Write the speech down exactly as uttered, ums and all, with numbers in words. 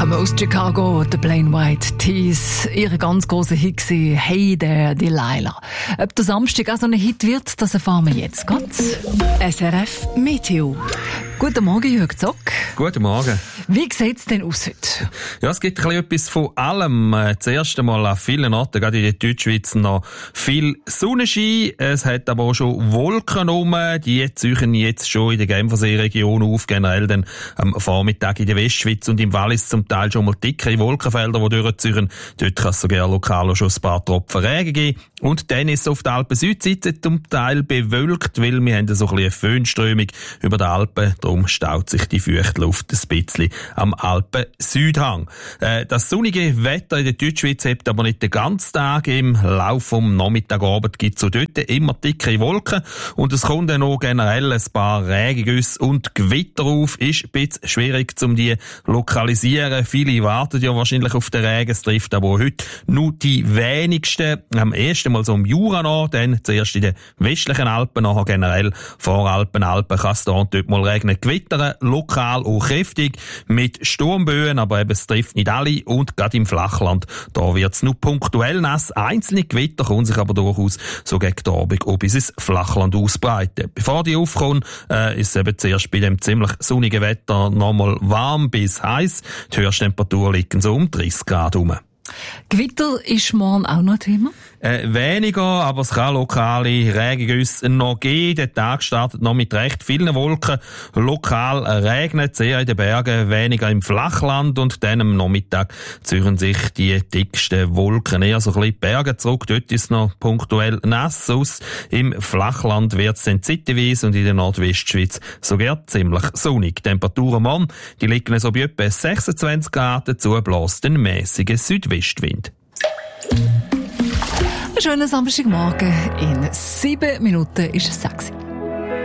Ähm, aus Chicago, der Plain White Tees, ihre ganz große Hit war «Hey there, Delilah». Ob der Samstag auch so ein Hit wird, das erfahren wir jetzt. Geht's? S R F Meteo. Guten Morgen, Jürg Zock. Guten Morgen. Wie sieht's denn aus heute? Ja, es gibt ein bisschen etwas von allem. Das erste Mal an vielen Orten, gerade in der Deutschschweiz, noch viel Sonnenschein. Es hat aber auch schon Wolken rum. Die ziehen jetzt schon in der Genfersee-Region auf. Generell dann am Vormittag in der Westschweiz und im Wallis zum Teil schon mal dickere Wolkenfelder, die durchziehen. Dort kann es sogar lokal auch schon ein paar Tropfen Regen geben. Und dann ist es auf der Alpen-Südseite zum Teil bewölkt, weil wir haben so ein bisschen eine Föhnströmung über die Alpen. Darum staut sich die Feuchtluft ein bisschen am Alpen-Südhang. Äh, das sonnige Wetter in der Deutschschweiz hebt aber nicht den ganzen Tag. Im Laufe vom Nachmittagabend gibt es so dort immer dickere Wolken. Und es kommt dann auch generell ein paar Regengüsse und Gewitter auf. Ist ein bisschen schwierig, um die lokalisieren. Viele warten ja wahrscheinlich auf den Regen. Es trifft aber auch heute nur die wenigsten. Am ersten Mal so im Jura noch, dann zuerst in den westlichen Alpen, nachher generell Voralpen, Alpen kann es da und dort mal regnen. Gewittern, lokal auch kräftig, mit Sturmböen, aber eben es trifft nicht alle und gerade im Flachland, da wird es nur punktuell nass. Einzelne Gewitter können sich aber durchaus so gegen die Abend auch bis ins Flachland ausbreiten. Bevor die aufkommen, äh, ist es eben zuerst bei dem ziemlich sonnigen Wetter nochmal warm bis heiß. Die Höchsttemperatur liegen so um dreißig Grad rum. Gewitter ist morgen auch noch Thema? Äh, weniger, aber es kann lokale Regengüsse noch geben. Der Tag startet noch mit recht vielen Wolken. Lokal regnet es eher in den Bergen, weniger im Flachland und dann am Nachmittag ziehen sich die dicksten Wolken eher so ein bisschen die Berge zurück. Dort ist es noch punktuell nass aus. Im Flachland wird es dann zeitweise und in der Nordwestschweiz sogar ziemlich sonnig. Die Temperaturen morgen, die liegen so bei etwa sechsundzwanzig Grad, dazu bläst ein mäßiger Südwestwind. Einen schönen Samstagmorgen. In sieben Minuten ist es sechs.